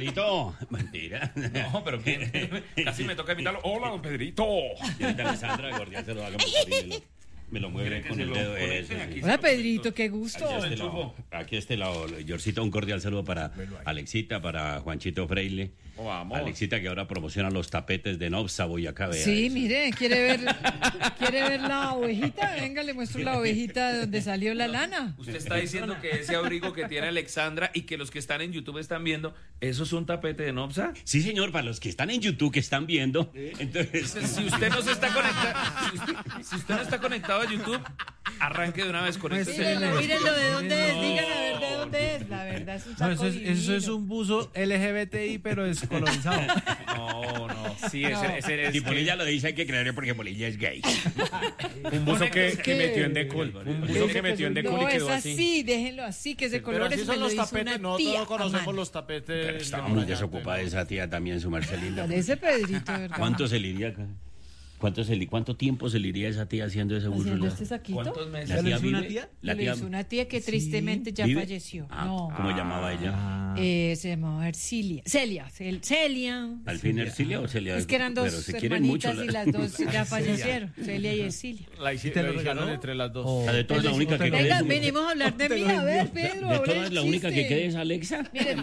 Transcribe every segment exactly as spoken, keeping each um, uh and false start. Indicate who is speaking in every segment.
Speaker 1: Pedrito. Mentira.
Speaker 2: No, pero que, casi me toca invitarlo. Hola, don Pedrito.
Speaker 1: Señorita Alessandra, cordial, se lo haga por favor, me lo, me lo mueve con el dedo. Eso, sí.
Speaker 3: Hola, Pedrito, qué gusto.
Speaker 1: Aquí a este lado, aquí a este lado, Georgito, un cordial saludo para Alexita, para Juanchito Freile.
Speaker 2: Oh, vamos.
Speaker 1: Alexita, que ahora promociona los tapetes de Nobsa, Boyacá. Vea
Speaker 3: Sí,
Speaker 1: eso.
Speaker 3: mire, ¿quiere ver, ¿quiere ver la ovejita? Venga, le muestro la ovejita de donde salió la lana.
Speaker 2: Usted está diciendo que ese abrigo que tiene Alexandra y que los que están en YouTube están viendo, ¿eso es un tapete de Nobsa?
Speaker 1: Sí, señor, para los que están en YouTube, que están viendo. Entonces,
Speaker 2: Si usted no se está conectado, si usted, si usted no está conectado a YouTube, arranque de una vez con este.
Speaker 3: Mírenlo, mírenlo, ¿de dónde es? Digan a ver de dónde es. La verdad es un saco
Speaker 4: No, eso, es, eso es
Speaker 3: divino.
Speaker 4: un buzo L G B T I, pero descolorizado.
Speaker 2: No, no, sí, ese, ese es.
Speaker 1: si Polilla lo dice, hay que creerle porque Polilla es gay.
Speaker 5: Un buzo que,
Speaker 3: Es
Speaker 5: que
Speaker 3: que-
Speaker 5: metió en Decul. Un buzo que metió en Decul
Speaker 3: No,
Speaker 5: y
Speaker 3: es
Speaker 5: quedó
Speaker 3: así,
Speaker 5: así.
Speaker 3: déjenlo así, que ese
Speaker 6: Pero
Speaker 3: color
Speaker 6: así
Speaker 3: es me
Speaker 6: son
Speaker 3: lo
Speaker 6: los
Speaker 3: hizo
Speaker 6: tapetes,
Speaker 3: una
Speaker 6: nosotros
Speaker 3: tía
Speaker 6: no
Speaker 3: a
Speaker 6: conocemos
Speaker 3: mano.
Speaker 6: los tapetes.
Speaker 1: Pero
Speaker 6: de
Speaker 1: estaba muy
Speaker 6: Brillante,
Speaker 1: desocupada
Speaker 6: ¿no?
Speaker 1: esa tía también, su Marcelina.
Speaker 3: Parece Pedrito, ¿verdad?
Speaker 1: ¿Cuánto se le iría acá? ¿Cuánto, se le- ¿Cuánto tiempo se le iría a esa tía haciendo ese buzo?
Speaker 3: ¿Haciendo
Speaker 1: La-
Speaker 3: este saquito?
Speaker 2: ¿Cuántos meses?
Speaker 1: ¿La
Speaker 4: ¿Se lo
Speaker 1: tía
Speaker 4: hizo una
Speaker 1: vive?
Speaker 4: tía?
Speaker 1: ¿La
Speaker 3: Lo
Speaker 1: tía
Speaker 3: hizo una tía que tristemente ya
Speaker 1: vive?
Speaker 3: falleció.
Speaker 1: Ah,
Speaker 3: No.
Speaker 1: ¿cómo llamaba ella?
Speaker 4: Ah,
Speaker 3: Eh, se llamaba Ercilia. Celia. Cel- Celia.
Speaker 1: ¿Al fin Ercilia o Celia?
Speaker 3: Es que eran dos
Speaker 1: Pero se quieren mucho.
Speaker 3: hermanitas y
Speaker 1: la-
Speaker 3: las dos ya fallecieron. Celia y Ercilia.
Speaker 6: La hici-
Speaker 4: ¿Te
Speaker 6: lo
Speaker 4: lo
Speaker 6: hicieron
Speaker 4: regaló?
Speaker 6: entre las dos.
Speaker 4: O-
Speaker 1: La de todas la única que
Speaker 4: Venga,
Speaker 3: Venga,
Speaker 1: quede.
Speaker 3: venimos a hablar de mí. A ver, Pedro.
Speaker 1: De
Speaker 3: ahora
Speaker 1: todas
Speaker 3: el
Speaker 1: la única que
Speaker 3: chiste.
Speaker 1: quede es Alexa.
Speaker 3: Miren,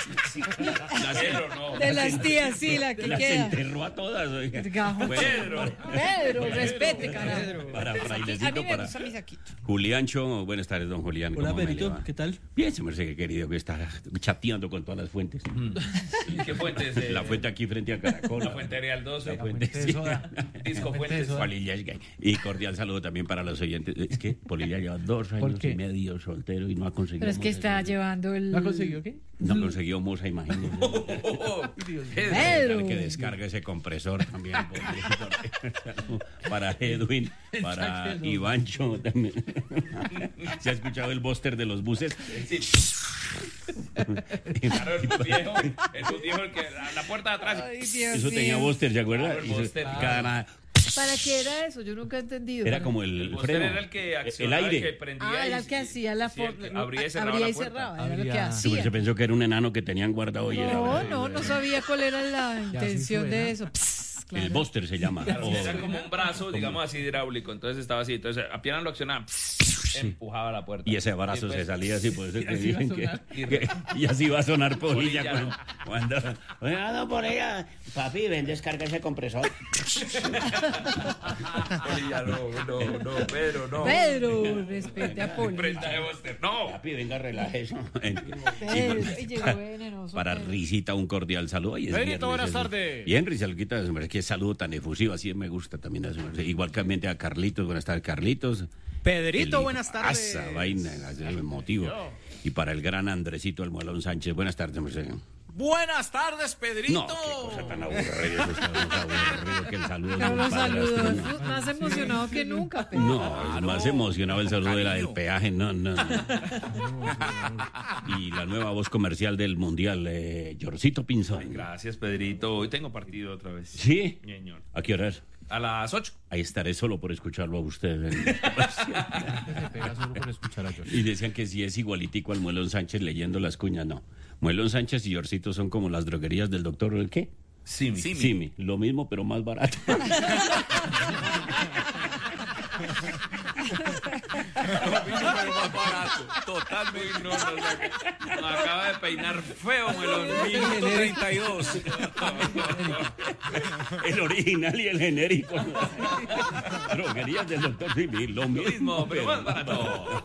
Speaker 2: Pedro, no.
Speaker 3: de las tías, sí, la que
Speaker 1: Las
Speaker 3: queda.
Speaker 1: enterró a todas. Oiga.
Speaker 3: Gajo.
Speaker 2: Pedro.
Speaker 3: Pedro, respete, carajo.
Speaker 1: Para
Speaker 3: A mí
Speaker 1: frailecito,
Speaker 3: me
Speaker 1: para
Speaker 3: gusta mi saquito.
Speaker 1: Juliancho. Buenas tardes, don Julián.
Speaker 4: Hola,
Speaker 1: ¿cómo me le
Speaker 4: Pedrito,
Speaker 1: va?
Speaker 4: ¿qué tal?
Speaker 1: Bien, se me hace que querido que está chateando con todas las fuentes.
Speaker 2: ¿Qué fuente es? eh?
Speaker 1: La fuente aquí frente a Caracol.
Speaker 2: La fuente Real doce.
Speaker 1: La fuente,
Speaker 4: Fuente de
Speaker 1: sí.
Speaker 4: soda.
Speaker 2: Disco
Speaker 4: Fuente de
Speaker 2: Fuentes.
Speaker 4: soda.
Speaker 1: Polilla es gay. Y cordial saludo también para los oyentes. Es que Polilla lleva dos años
Speaker 4: qué?
Speaker 1: y medio soltero y no ha conseguido.
Speaker 3: Pero es que
Speaker 1: moza.
Speaker 3: está llevando el.
Speaker 4: ¿No consiguió qué?
Speaker 1: No consiguió moza, imagínese.
Speaker 2: Oh, Pedro.
Speaker 3: Pedro.
Speaker 1: Que descargue ese compresor también. Para Edwin, para
Speaker 4: Exacto.
Speaker 1: Ivancho también. ¿Se ha escuchado el búster de los buses?
Speaker 2: Claro, el bus viejo, el bus viejo, el que la, la puerta de atrás.
Speaker 3: Ay, Dios
Speaker 1: Eso tenía
Speaker 3: mío.
Speaker 1: búster, ¿se acuerda?
Speaker 2: Claro, el
Speaker 1: Y eso-
Speaker 2: búster.
Speaker 1: cada nada-
Speaker 3: ¿Para qué era eso? Yo nunca he entendido.
Speaker 1: Era
Speaker 3: Para-
Speaker 1: como el,
Speaker 2: El búster
Speaker 1: freno.
Speaker 2: era el que
Speaker 1: el
Speaker 2: accionaba, el que
Speaker 1: aire.
Speaker 2: prendía.
Speaker 3: Ah, era
Speaker 2: y-
Speaker 3: el que hacía la
Speaker 2: sí, el
Speaker 3: forma.
Speaker 2: que abría y cerraba
Speaker 3: abría
Speaker 2: la
Speaker 3: y
Speaker 2: puerta.
Speaker 3: cerraba, era lo que
Speaker 4: Abría.
Speaker 1: Sí, pues
Speaker 3: hacía.
Speaker 1: se pensó que era un enano que tenían guardado y era
Speaker 3: No, no, no sabía cuál era la intención
Speaker 4: fue,
Speaker 3: de
Speaker 4: ¿no?
Speaker 3: eso. Pss, claro.
Speaker 1: el búster se llama. O-
Speaker 2: Era como un brazo, digamos así, hidráulico. Entonces estaba así. Entonces apenas lo accionaba, empujaba la puerta.
Speaker 1: Y ese brazo
Speaker 2: después-
Speaker 1: se salía así, por eso que
Speaker 4: así va a
Speaker 1: dicen que,
Speaker 4: sonar.
Speaker 1: que- y así va a sonar Polilla
Speaker 2: Polilla,
Speaker 1: cuando,
Speaker 2: no.
Speaker 1: cuando oiga, no, por ella, papi, ven, descarga ese compresor.
Speaker 2: Polilla, no, no, no, Pedro, no.
Speaker 3: Pedro, respete a Poli.
Speaker 2: Prenda de Buster, no.
Speaker 1: Papi, venga, relaje eso.
Speaker 3: Pedro, y llegó venenoso.
Speaker 1: Para
Speaker 3: Pedro.
Speaker 1: Risita, un cordial saludo. Ay, es
Speaker 6: Pedrito,
Speaker 1: viernes,
Speaker 6: buenas
Speaker 1: es-
Speaker 6: tardes.
Speaker 1: Bien, Risalquita, qué saludo tan efusivo, así me gusta también. a su merced. Igualmente a Carlitos, buenas tardes, Carlitos.
Speaker 5: Pedrito,
Speaker 1: El-
Speaker 5: buenas tardes.
Speaker 1: Asa vaina, el motivo. Y para el gran Andresito Almuelón Sánchez, buenas tardes, merced.
Speaker 5: Buenas tardes, Pedrito.
Speaker 1: No, qué cosa tan aburrida, eso está más aburrido que el saludo de
Speaker 3: Pero
Speaker 1: un
Speaker 3: los
Speaker 1: padrastro,
Speaker 3: saludos,
Speaker 1: ¿no?
Speaker 3: más emocionado que nunca, Pedro.
Speaker 1: No, es más emocionado el saludo de la del peaje, no, no, no. Y la nueva voz comercial del Mundial, eh, Yorcito Pinzón.
Speaker 2: Gracias, Pedrito. Hoy tengo partido otra vez.
Speaker 1: ¿Sí?
Speaker 2: Señor.
Speaker 1: ¿A qué hora es?
Speaker 2: A las ocho.
Speaker 1: Ahí estaré solo por escucharlo a usted. ¿eh?
Speaker 4: Se pega solo por escuchar a George.
Speaker 1: Y decían que si es igualitico al Muelón Sánchez leyendo las cuñas, no. Muelón Sánchez y Yorcito son como las droguerías del doctor, ¿el qué?
Speaker 2: Simi.
Speaker 1: Simi. Lo mismo, pero más barato.
Speaker 2: Pero más barato. Totalmente. No, no, no, me acaba de peinar feo, melón.
Speaker 5: Minuto treinta y dos.
Speaker 1: El original y el genérico. Droguerías del doctor Simi, lo
Speaker 2: Lo
Speaker 1: mismo,
Speaker 2: mismo, pero más barato.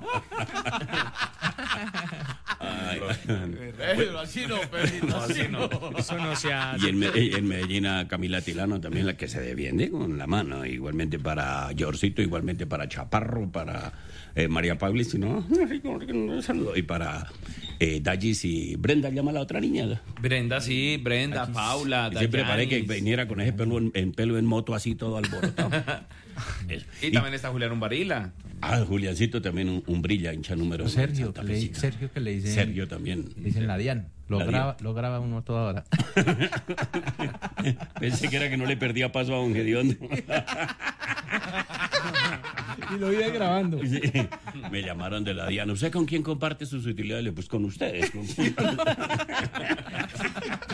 Speaker 1: Ay,
Speaker 6: Pedro, así no, Pedrito, así no.
Speaker 5: Eso no se hace.
Speaker 1: y en, Me- en Medellín a Camila Tilano también, la que se defiende con la mano. Igualmente para Yorcito, igualmente para Chaparro, para eh, María Pablis, ¿no? Saludo. Y para eh, Dallis y Brenda, llama a la otra niña.
Speaker 2: Brenda, sí, Brenda, Paula,
Speaker 1: Y siempre paré que
Speaker 2: Dayanis.
Speaker 1: viniera con ese pelo en, en pelo en moto así todo alborotado. Eso.
Speaker 2: Y también está Julián Umbarila.
Speaker 1: Ah, Juliancito también un, un brilla, hincha número uno,
Speaker 4: Sergio,
Speaker 1: Santa
Speaker 4: que le,
Speaker 1: Fecita.
Speaker 4: Sergio que le dicen.
Speaker 1: Sergio también.
Speaker 4: Le dicen la Dian. Lo
Speaker 1: La
Speaker 4: graba, lo graba uno toda hora.
Speaker 1: Pensé que era que no le perdía paso a Don Gediondo.
Speaker 4: Y lo iba grabando.
Speaker 1: Sí, me llamaron de la Diana. ¿Usted con quién comparte sus utilidades? Pues con ustedes.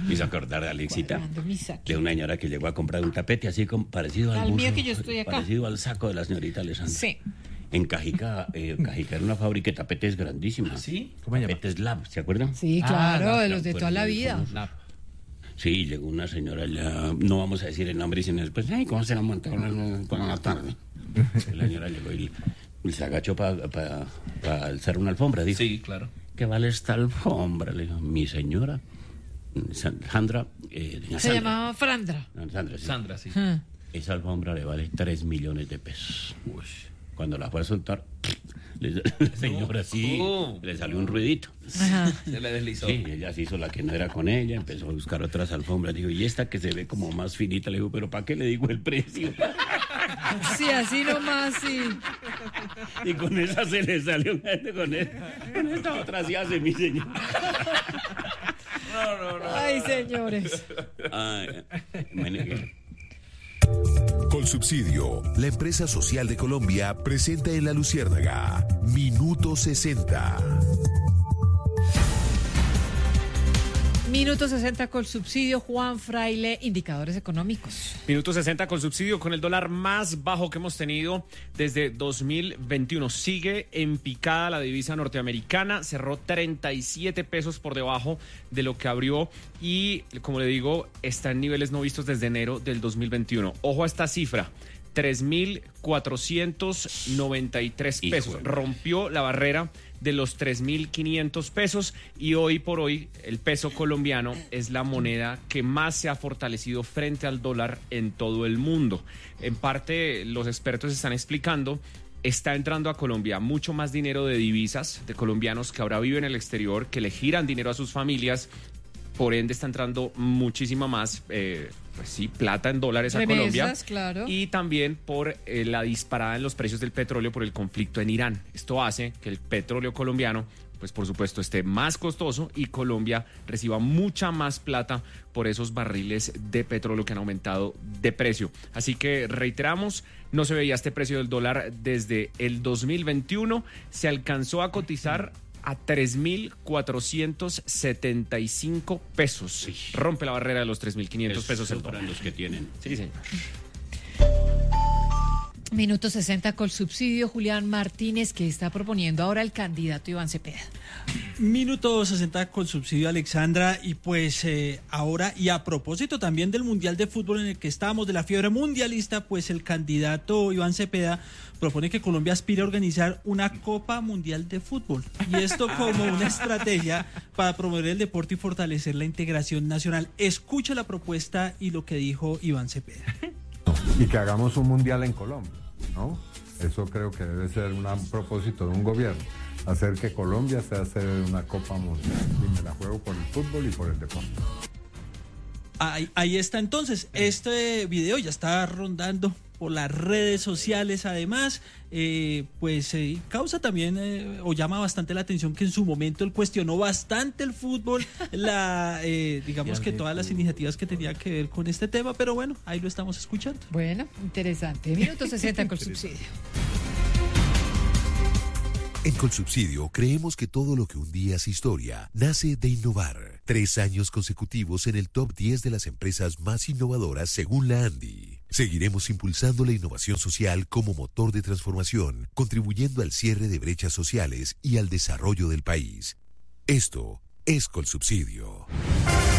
Speaker 1: Me hizo acordar a Alexita
Speaker 3: Cuadrando mi saco.
Speaker 1: de una señora que llegó a comprar un tapete así como parecido al
Speaker 3: Al mío
Speaker 1: buzo,
Speaker 3: que yo estoy acá.
Speaker 1: parecido al saco de la señorita Alessandra.
Speaker 3: Sí.
Speaker 1: En Cajica, eh, Cajica era una fábrica de tapetes grandísima.
Speaker 2: ¿Sí?
Speaker 4: ¿Cómo se llama?
Speaker 1: Tapetes Lab, ¿se acuerdan?
Speaker 3: Sí,
Speaker 4: Ah,
Speaker 3: claro,
Speaker 4: la-
Speaker 3: de los de
Speaker 1: Fueron
Speaker 3: toda la
Speaker 1: muy
Speaker 3: vida.
Speaker 1: famosos.
Speaker 4: La-
Speaker 1: Sí, llegó una señora allá, no vamos a decir el nombre, sino después, ay, ¿cómo se la montaron por la tarde? La señora llegó y, y se agachó para pa, pa alzar una alfombra, dijo.
Speaker 2: Sí, claro.
Speaker 1: ¿Qué vale esta alfombra? Le dijo, mi señora, Sandra, eh, doña
Speaker 3: Se
Speaker 1: Sandra.
Speaker 3: llamaba Frandra.
Speaker 1: No, Sandra, sí.
Speaker 2: Sandra, sí.
Speaker 3: Ah.
Speaker 1: Esa alfombra le vale tres millones de pesos. Cuando la fue a soltar, le- la señora sí,
Speaker 2: Oh.
Speaker 1: le salió un ruidito.
Speaker 3: Ajá.
Speaker 2: Se le deslizó.
Speaker 1: Sí, ella se hizo la que no era con ella, empezó a buscar otras alfombras. Digo, y esta que se ve como más finita, le digo, pero ¿para qué le digo el precio?
Speaker 3: Sí, así nomás, sí.
Speaker 1: Y con esa se le salió con, él, con esta otra sí hace mi señor.
Speaker 2: No, no, no.
Speaker 3: Ay, señores.
Speaker 1: Ay, bueno,
Speaker 7: Colsubsidio, la empresa social de Colombia, presenta en La Luciérnaga Minuto sesenta.
Speaker 3: Minuto sesenta con subsidio, Juan Fraile, indicadores económicos.
Speaker 5: Minuto sesenta con subsidio, con el dólar más bajo que hemos tenido desde dos mil veintiuno. Sigue en picada la divisa norteamericana, cerró treinta y siete pesos por debajo de lo que abrió y, como le digo, está en niveles no vistos desde enero del dos mil veintiuno. Ojo a esta cifra. tres mil cuatrocientos noventa y tres pesos.
Speaker 1: Híjole.
Speaker 5: Rompió la barrera de los tres mil quinientos pesos y hoy por hoy el peso colombiano es la moneda que más se ha fortalecido frente al dólar en todo el mundo. En parte, los expertos están explicando, está entrando a Colombia mucho más dinero de divisas, de colombianos que ahora viven en el exterior, que le giran dinero a sus familias. Por ende está entrando muchísima más, eh, pues sí, plata en dólares a
Speaker 3: Remesas,
Speaker 5: Colombia.
Speaker 3: claro.
Speaker 5: Y también por eh, la disparada en los precios del petróleo por el conflicto en Irán. Esto hace que el petróleo colombiano, pues por supuesto, esté más costoso y Colombia reciba mucha más plata por esos barriles de petróleo que han aumentado de precio. Así que reiteramos, no se veía este precio del dólar desde el dos mil veintiuno. Se alcanzó a cotizar a tres mil cuatrocientos setenta y cinco pesos. Rompe la barrera de los tres mil quinientos pesos el
Speaker 1: para
Speaker 5: dólar.
Speaker 1: los que tienen.
Speaker 5: Sí, señor.
Speaker 3: Minuto sesenta con subsidio, Julián Martínez, que está proponiendo ahora el candidato Iván Cepeda.
Speaker 8: Minuto sesenta con subsidio, Alexandra, y pues eh, ahora, y a propósito también del Mundial de Fútbol en el que estamos, de la fiebre mundialista, pues el candidato Iván Cepeda propone que Colombia aspire a organizar una Copa Mundial de Fútbol, y esto como una estrategia para promover el deporte y fortalecer la integración nacional. Escucha la propuesta y lo que dijo Iván Cepeda.
Speaker 9: Y que hagamos un mundial en Colombia, ¿no? Eso creo que debe ser un propósito de un gobierno, hacer que Colombia sea hacer una Copa Mundial. Y me la juego por el fútbol y por el deporte.
Speaker 8: Ahí, ahí está entonces, este video ya está rondando por las redes sociales, además, eh, pues eh, causa también eh, o llama bastante la atención que en su momento él cuestionó bastante el fútbol, la eh, digamos que todas las iniciativas que tenía que ver con este tema, pero bueno, ahí lo estamos escuchando.
Speaker 3: Bueno, interesante. Minuto sesenta con subsidio.
Speaker 7: En Colsubsidio creemos que todo lo que un día es historia nace de innovar. Tres años consecutivos en el top diez de las empresas más innovadoras según la ANDI. Seguiremos impulsando la innovación social como motor de transformación, contribuyendo al cierre de brechas sociales y al desarrollo del país. Esto es Colsubsidio.